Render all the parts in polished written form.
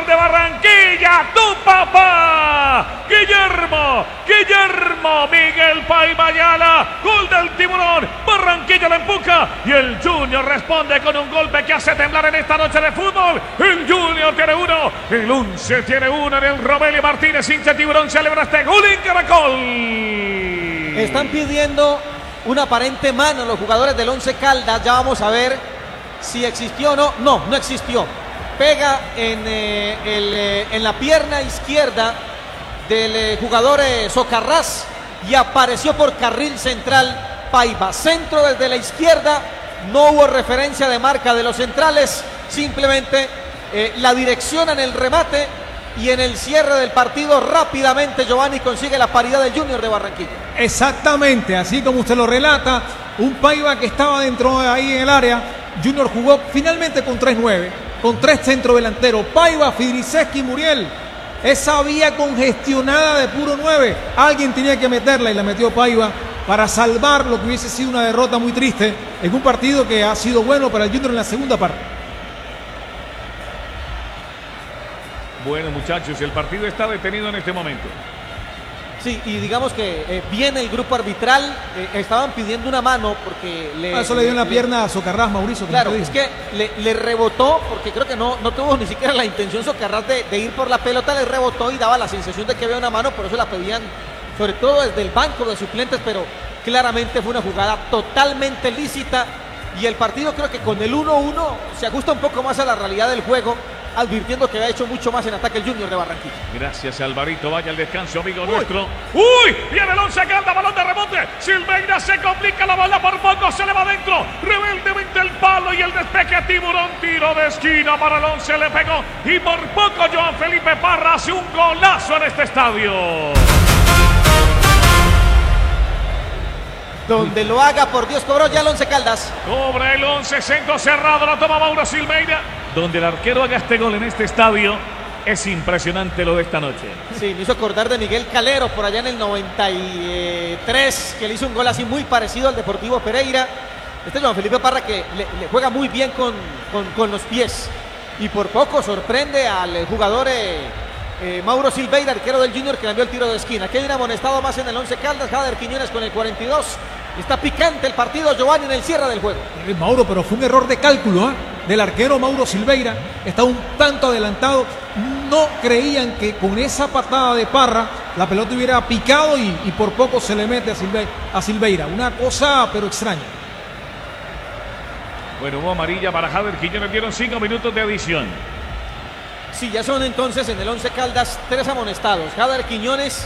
Junior de Barranquilla, tu papá, Guillermo Miguel Paiva Ayala, gol del Tiburón, Barranquilla la empuja y el Junior responde con un golpe que hace temblar en esta noche de fútbol. El Junior tiene uno, el 11 tiene uno en el Romelio Martínez, hincha Tiburón celebra este gol en Caracol. Están pidiendo una aparente mano los jugadores del Once Caldas, ya vamos a ver si existió o no. No existió. Pega en la pierna izquierda del jugador Socarrás y apareció por carril central Paiva. Centro desde la izquierda, no hubo referencia de marca de los centrales, simplemente la dirección en el remate y en el cierre del partido rápidamente Giovanni consigue la paridad del Junior de Barranquilla. Exactamente, así como usted lo relata, un Paiva que estaba dentro ahí en el área. Junior jugó finalmente con 3-9, con 3 centrodelanteros, Paiva, Fidriseski y Muriel. Esa vía congestionada de puro 9, alguien tenía que meterla y la metió Paiva para salvar lo que hubiese sido una derrota muy triste en un partido que ha sido bueno para el Junior en la segunda parte. Bueno, muchachos, el partido está detenido en este momento. Sí, y digamos que viene el grupo arbitral, estaban pidiendo una mano porque eso le dio en la pierna a Socarrás, Mauricio. Claro, es que le rebotó, porque creo que no tuvo ni siquiera la intención Socarrás de ir por la pelota, le rebotó y daba la sensación de que había una mano, por eso la pedían, sobre todo desde el banco de suplentes, pero claramente fue una jugada totalmente lícita y el partido creo que con el 1-1 se ajusta un poco más a la realidad del juego, advirtiendo que había hecho mucho más en ataque el Junior de Barranquilla. Gracias, Alvarito. Vaya al descanso, amigo nuestro. ¡Uy! Viene el Once Caldas, balón de rebote. Silveira se complica la bola por poco, se le va adentro. Rebeldemente el palo y el despeje. Tiburón, tiro de esquina para el Once, le pegó. Y por poco Joan Felipe Parra hace un golazo en este estadio. Donde lo haga, por Dios, cobró ya el Once Caldas. Cobra el Once, centro cerrado, lo toma Mauro Silveira. Donde el arquero haga este gol en este estadio, es impresionante lo de esta noche. Sí, me hizo acordar de Miguel Calero por allá en el 93, que le hizo un gol así muy parecido al Deportivo Pereira. Este es Juan Felipe Parra que le juega muy bien con los pies. Y por poco sorprende al jugador Mauro Silveira, arquero del Junior, que cambió el tiro de esquina. Que hay un amonestado más en el Once Caldas, Jader Quiñones con el 42. Está picante el partido, Giovanni, en el cierre del juego. Mauro, pero fue un error de cálculo del arquero Mauro Silveira. Está un tanto adelantado. No creían que con esa patada de Parra la pelota hubiera picado y por poco se le mete a Silveira. Una cosa, pero extraña. Bueno, hubo amarilla para Jader Quiñones. Dieron 5 minutos de adición. Sí, ya son entonces en el Once Caldas 3 amonestados. Jader Quiñones,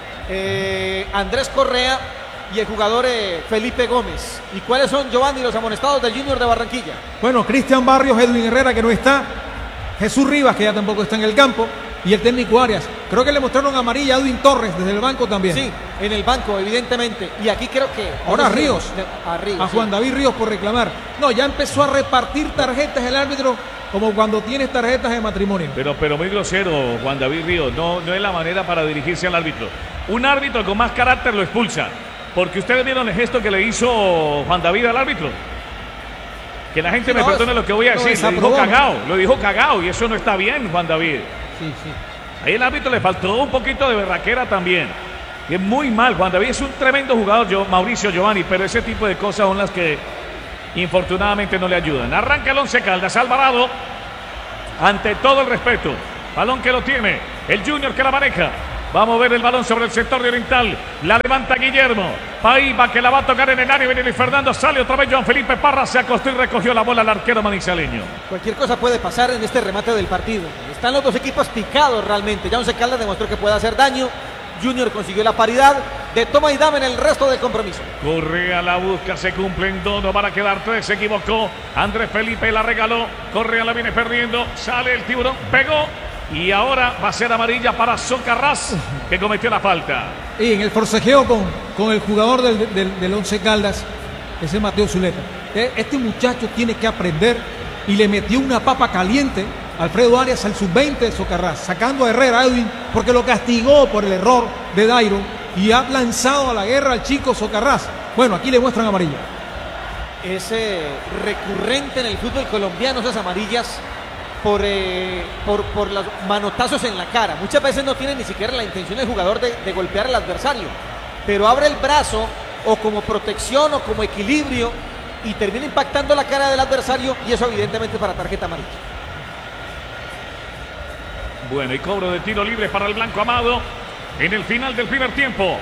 Andrés Correa y el jugador Felipe Gómez. ¿Y cuáles son, Giovanni, los amonestados del Junior de Barranquilla? Bueno, Cristian Barrios, Edwin Herrera, que no está, Jesús Rivas, que ya tampoco está en el campo, y el técnico Arias. Creo que le mostraron amarilla a Edwin Torres desde el banco también. Sí, en el banco, evidentemente. Y aquí creo que... Ahora Ríos. A Juan David Ríos por reclamar. No, ya empezó a repartir tarjetas el árbitro como cuando tienes tarjetas de matrimonio. Pero muy grosero, Juan David Ríos. No es la manera para dirigirse al árbitro. Un árbitro con más carácter lo expulsa. Porque ustedes vieron el gesto que le hizo Juan David al árbitro. Que la gente me perdone lo que voy a decir. Lo dijo cagao y eso no está bien, Juan David. Sí. Ahí el árbitro le faltó un poquito de berraquera también. Y es muy mal. Juan David es un tremendo jugador, Mauricio Giovanni, pero ese tipo de cosas son las que infortunadamente no le ayudan. Arranca el Once Caldas, Alvarado. Ante todo el respeto. Balón que lo tiene. El Junior que la maneja. Va a mover el balón sobre el sector de Oriental. La levanta Guillermo. Paiva que la va a tocar en el área. Viene Luis Fernando. Sale otra vez Joan Felipe Parra. Se acostó y recogió la bola al arquero manizaleño. Cualquier cosa puede pasar en este remate del partido. Están los dos equipos picados realmente. Ya Once Caldas demostró que puede hacer daño. Junior consiguió la paridad de toma y dame en el resto del compromiso. Correa la busca, se cumple en 2, no van a quedar 3, se equivocó. Andrés Felipe la regaló. Correa la viene perdiendo. Sale el Tiburón, pegó. Y ahora va a ser amarilla para Socarrás, que cometió la falta. Y en el forcejeo con el jugador del Once Caldas, ese Mateo Zuleta. Este muchacho tiene que aprender y le metió una papa caliente Alfredo Arias al sub-20 de Socarrás, sacando a Herrera, Edwin, porque lo castigó por el error de Dairo y ha lanzado a la guerra al chico Socarrás. Bueno, aquí le muestran amarilla. Es recurrente en el fútbol colombiano esas amarillas por los manotazos en la cara. Muchas veces no tiene ni siquiera la intención el jugador de golpear al adversario, pero abre el brazo o como protección o como equilibrio y termina impactando la cara del adversario, y eso evidentemente para tarjeta amarilla. Bueno, y cobro de tiro libre para el blanco Amado en el final del primer tiempo.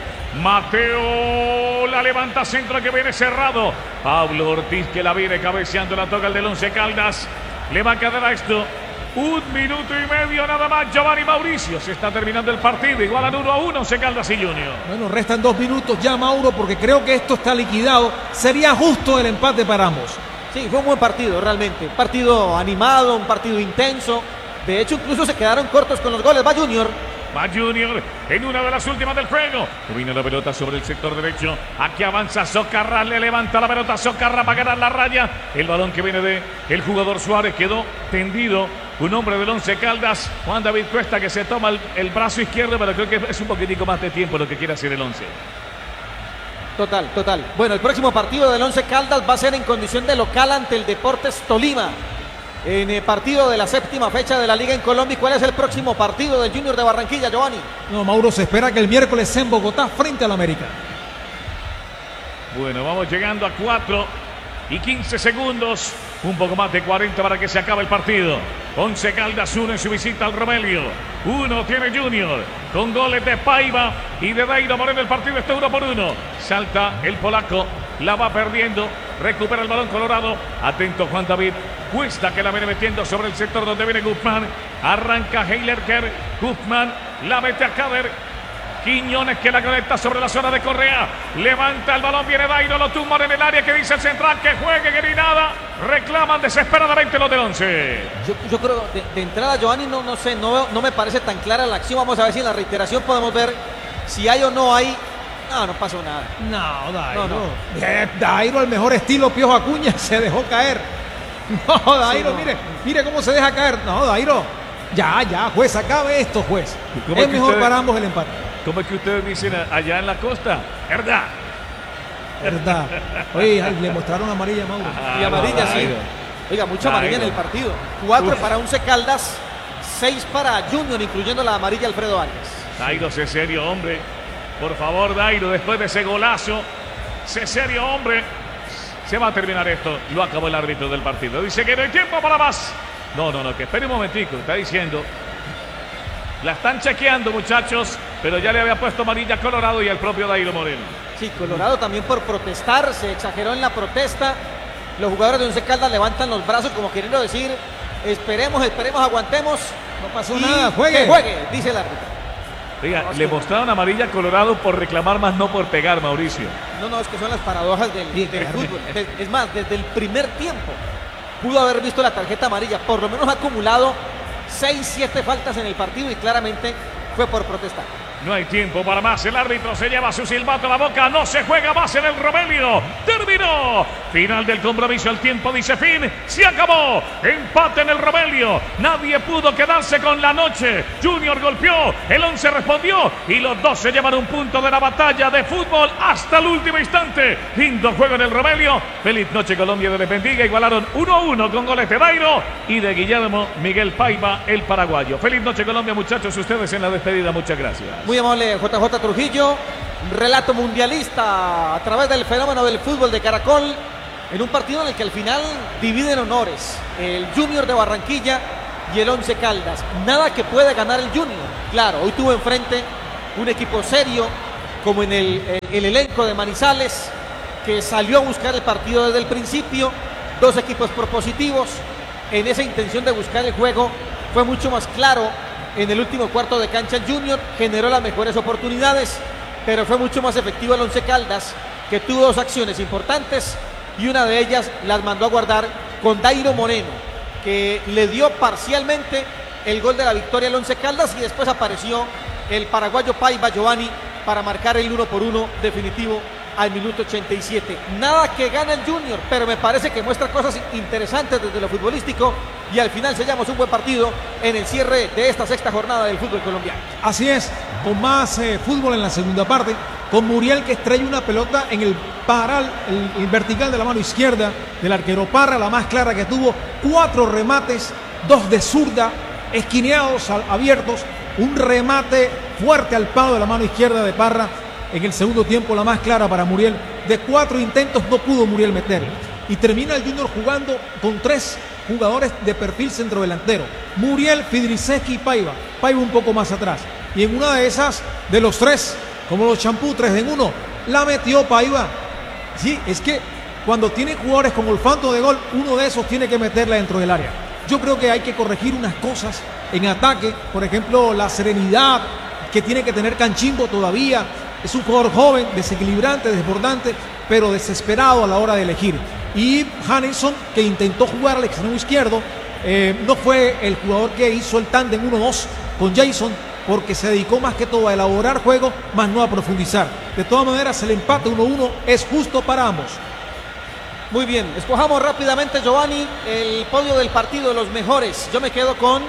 Mateo la levanta, centro que viene cerrado. Pablo Ortiz que la viene cabeceando, la toca el del Once Caldas. Le va a quedar a esto 1 minuto y medio nada más. Giovanni Mauricio, se está terminando el partido, igualan 1-1 Once Caldas y Junior. Bueno, restan 2 minutos ya, Mauro, porque creo que esto está liquidado. Sería justo el empate para ambos. Sí, fue un buen partido realmente, un partido animado, un partido intenso. De hecho, incluso se quedaron cortos con los goles. Va Junior. Va Junior en una de las últimas del juego. Domina la pelota sobre el sector derecho. Aquí avanza Socarrás, le levanta la pelota Socarrás para ganar la raya. El balón que viene de el jugador Suárez quedó tendido. Un hombre del Once Caldas, Juan David Cuesta, que se toma el brazo izquierdo, pero creo que es un poquitico más de tiempo lo que quiere hacer el Once. Total. Bueno, el próximo partido del Once Caldas va a ser en condición de local ante el Deportes Tolima. En el partido de la 7ª fecha de la Liga en Colombia. ¿Cuál es el próximo partido del Junior de Barranquilla, Giovanni? No, Mauro, se espera que el miércoles en Bogotá frente al América. Bueno, vamos llegando a 4 y 15 segundos. Un poco más de 40 para que se acabe el partido. Once Caldas 1 en su visita al Romelio. 1 tiene Junior con goles de Paiva y de Dairo Moreno. El partido está 1-1. Salta el polaco, la va perdiendo. Recupera el balón Colorado. Atento Juan David Cuesta, que la viene metiendo sobre el sector donde viene Guzmán. Arranca Heilerker. Guzmán la mete a Cader. Quiñones que la conecta sobre la zona de Correa. Levanta el balón, viene Dairo, lo tumban en el área, que dice el central que juegue, que ni nada. Reclaman desesperadamente los del Once. Yo creo de entrada, Giovanni, no sé, no me parece tan clara la acción. Vamos a ver si en la reiteración podemos ver si hay o no hay. No pasó nada. No, Dairo. No. Dairo, al mejor estilo Piojo Acuña, se dejó caer. No, Dairo, sí, no. Mire cómo se deja caer. No, Dairo. Ya, juez, acabe esto, juez. Es mejor para ambos el empate. ¿Cómo es que ustedes dicen allá en la costa? ¿Verdad? Oye, le mostraron amarilla a Mauro. Y amarilla, sí. Oiga, mucha amarilla en el partido. 4 para Once Caldas, 6 para Junior, incluyendo la amarilla Alfredo Arias. Dairo, sé serio, hombre. Por favor, Dairo, después de ese golazo, sé serio, hombre. Se va a terminar esto. Lo acabó el árbitro del partido. Dice que no hay tiempo para más. No, que espere un momentico. Está diciendo. La están chequeando, muchachos, pero ya le había puesto amarilla a Colorado y al propio Dairo Moreno. Sí, Colorado también por protestar, se exageró en la protesta. Los jugadores de Once Caldas levantan los brazos como queriendo decir, esperemos, aguantemos. No pasó nada, juegue. Que juegue, dice el árbitro. Oiga, le mostraron amarilla a Colorado por reclamar más, no por pegar, Mauricio. No, es que son las paradojas del fútbol. Es más, desde el primer tiempo pudo haber visto la tarjeta amarilla. Por lo menos ha acumulado 6-7 faltas en el partido y claramente fue por protestar. No hay tiempo para más. El árbitro se lleva su silbato a la boca. No se juega más en el Romelio. Terminó. Final del compromiso. El tiempo dice fin. Se acabó. Empate en el Romelio. Nadie pudo quedarse con la noche. Junior golpeó. El Once respondió. Y los dos se llevan un punto de la batalla de fútbol hasta el último instante. Lindo juego en el Romelio. Feliz noche, Colombia, de les bendiga. Igualaron 1-1 con goles de Dairo y de Guillermo Miguel Paiva, el paraguayo. Feliz noche, Colombia, muchachos. Ustedes en la despedida. Muchas gracias. Muy amable JJ Trujillo, relato mundialista a través del fenómeno del fútbol de Caracol, en un partido en el que al final dividen honores el Junior de Barranquilla y el Once Caldas. Nada que puede ganar el Junior. Claro, hoy tuvo enfrente un equipo serio, como en el elenco de Manizales, que salió a buscar el partido desde el principio. Dos equipos propositivos. En esa intención de buscar el juego fue mucho más claro. En el último cuarto de cancha el Junior generó las mejores oportunidades, pero fue mucho más efectivo el Once Caldas, que tuvo dos acciones importantes y una de ellas las mandó a guardar con Dairo Moreno, que le dio parcialmente el gol de la victoria al Once Caldas, y después apareció el paraguayo Paiva Giovanni para marcar el 1-1 definitivo al minuto 87. Nada que gana el Junior, pero me parece que muestra cosas interesantes desde lo futbolístico, y al final sellamos un buen partido en el cierre de esta sexta jornada del fútbol colombiano. Así es, con más fútbol en la segunda parte, con Muriel que estrella una pelota en el paral, el vertical de la mano izquierda del arquero Parra, la más clara que tuvo, 4 remates dos de zurda, esquineados, abiertos, un remate fuerte al palo de la mano izquierda de Parra. En el segundo tiempo la más clara para Muriel. De 4 intentos no pudo Muriel meter. Y termina el Junior jugando con 3 jugadores de perfil centrodelantero. Muriel, Fidrisevski y Paiva. Paiva un poco más atrás. Y en una de esas, de los 3, como los champú, 3 en 1, la metió Paiva. Sí, es que cuando tiene jugadores con olfato de gol, uno de esos tiene que meterla dentro del área. Yo creo que hay que corregir unas cosas en ataque. Por ejemplo, la serenidad que tiene que tener Canchimbo todavía. Es un jugador joven, desequilibrante, desbordante, pero desesperado a la hora de elegir. Y Hannesson, que intentó jugar al extremo izquierdo, no fue el jugador que hizo el tándem 1-2 con Jason, porque se dedicó más que todo a elaborar juego, más no a profundizar. De todas maneras, el empate 1-1 es justo para ambos. Muy bien, escojamos rápidamente, Giovanni, el podio del partido de los mejores. Yo me quedo con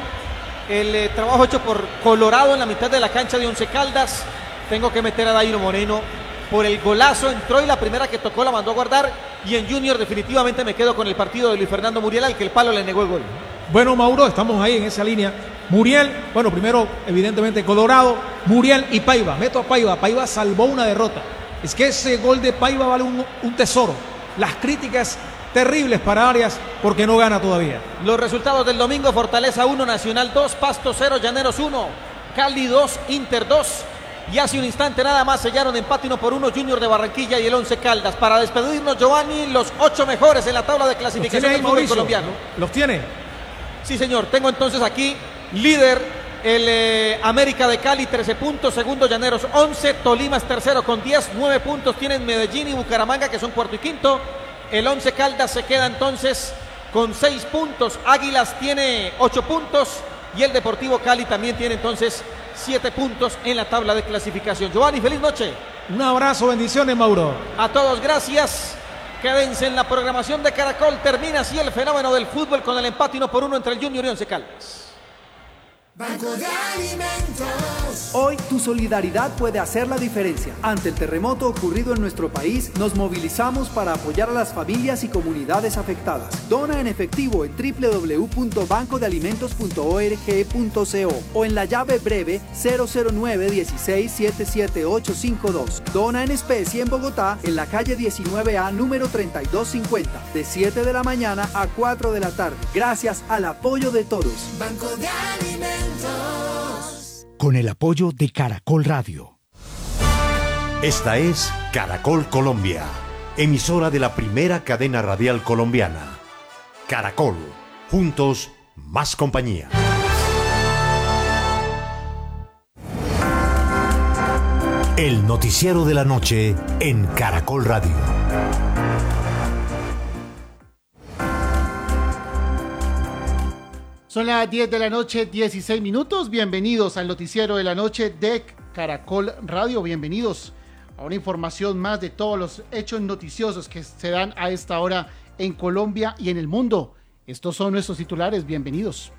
el trabajo hecho por Colorado en la mitad de la cancha de Once Caldas. Tengo que meter a Dairo Moreno por el golazo, entró y la primera que tocó la mandó a guardar. Y en Junior definitivamente me quedo con el partido de Luis Fernando Muriel, al que el palo le negó el gol. Bueno, Mauro, estamos ahí en esa línea. Muriel, bueno, primero evidentemente Colorado, Muriel y Paiva. Meto a Paiva, Paiva salvó una derrota. Es que ese gol de Paiva vale un tesoro. Las críticas terribles para Arias porque no gana todavía. Los resultados del domingo: Fortaleza 1, Nacional 2, Pasto 0, Llaneros 1, Cali 2, Inter 2. Y hace un instante nada más sellaron empate 1-1 Junior de Barranquilla y el Once Caldas. Para despedirnos, Giovanni, los 8 mejores en la tabla de clasificación del fútbol colombiano. ¿Los tiene? Sí, señor. Tengo entonces aquí líder el América de Cali, 13 puntos. Segundo, Llaneros 11. Tolima es tercero con 10. 9 puntos tienen Medellín y Bucaramanga, que son cuarto y quinto. El Once Caldas se queda entonces con 6 puntos. Águilas tiene 8 puntos. Y el Deportivo Cali también tiene entonces 7 puntos en la tabla de clasificación. Giovanni, feliz noche. Un abrazo, bendiciones, Mauro. A todos, gracias. Quédense en la programación de Caracol. Termina así el fenómeno del fútbol con el empate 1-1 entre el Junior y Once Caldas. Banco de Alimentos. Hoy tu solidaridad puede hacer la diferencia. Ante el terremoto ocurrido en nuestro país, nos movilizamos para apoyar a las familias y comunidades afectadas. Dona en efectivo en www.bancodealimentos.org.co o en la llave breve 009-16-77852. Dona en especie en Bogotá, en la calle 19A, número 3250, de 7 de la mañana a 4 de la tarde. Gracias al apoyo de todos. Banco de Alimentos. Con el apoyo de Caracol Radio. Esta es Caracol Colombia, emisora de la primera cadena radial colombiana. Caracol, juntos, más compañía. El noticiero de la noche en Caracol Radio. Son las 10 de la noche, 16 minutos. Bienvenidos al noticiero de la noche de Caracol Radio. Bienvenidos a una información más de todos los hechos noticiosos que se dan a esta hora en Colombia y en el mundo. Estos son nuestros titulares. Bienvenidos.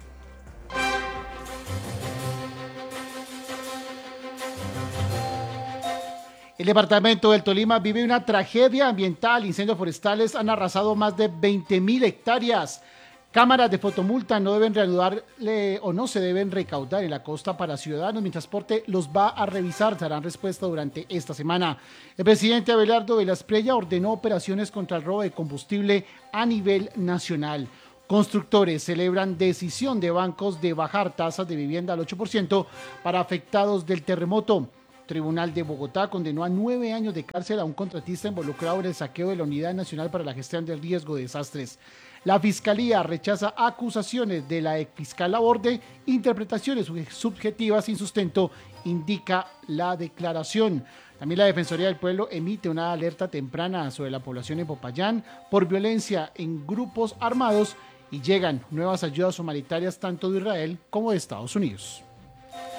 El departamento del Tolima vive una tragedia ambiental. Incendios forestales han arrasado más de 20.000 hectáreas. Cámaras de fotomulta no deben reanudarle o no se deben recaudar en la costa para ciudadanos. Mi transporte los va a revisar, darán respuesta durante esta semana. El presidente Abelardo Velasprella ordenó operaciones contra el robo de combustible a nivel nacional. Constructores celebran decisión de bancos de bajar tasas de vivienda al 8% para afectados del terremoto. Tribunal de Bogotá condenó a 9 años de cárcel a un contratista involucrado en el saqueo de la Unidad Nacional para la Gestión del Riesgo de Desastres. La Fiscalía rechaza acusaciones de la exfiscal Laborde, interpretaciones subjetivas sin sustento, indica la declaración. También la Defensoría del Pueblo emite una alerta temprana sobre la población en Popayán por violencia en grupos armados y llegan nuevas ayudas humanitarias tanto de Israel como de Estados Unidos.